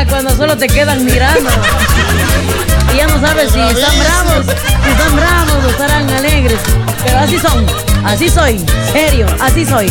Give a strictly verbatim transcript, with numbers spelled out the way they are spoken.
llega cuando solo te quedan mirando. Y ya no sabes si están bravos, si están bravos o estarán alegres. Pero así son, así soy, serio, así soy.